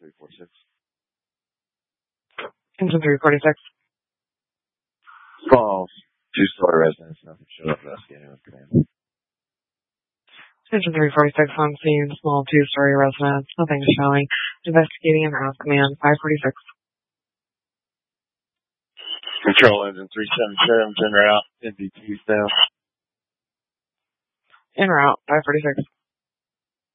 346. Engine 346. Falls. 2-story residence. Nothing showed up investigating with command. Engine 346 on scene. Small 2-story residence. Nothing showing. Investigating and ask command 546. Control engine 377 en route. NVT staff. En route 546.